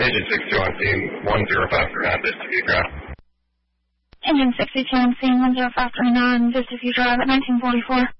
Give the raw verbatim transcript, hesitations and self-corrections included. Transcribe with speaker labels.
Speaker 1: Engine sixty-two on scene, one zero five three nine, Vista Drive.
Speaker 2: Engine sixty-two on scene, one zero five three nine, Vista View Drive at nineteen forty-four.